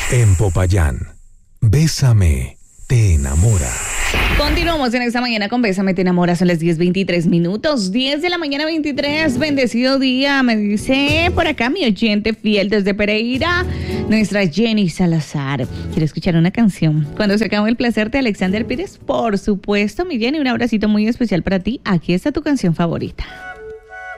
En Popayán, Bésame, te enamora. Continuamos en esta mañana con Bésame, te enamora. Son las 10:23 minutos. 10 de la mañana 23. Bendecido día. Me dice por acá mi oyente fiel desde Pereira, nuestra Jenny Salazar. Quiero escuchar una canción. Cuando se acabe el placer de Alexander Pires. Por supuesto, mi Jenny, un abracito muy especial para ti. Aquí está tu canción favorita.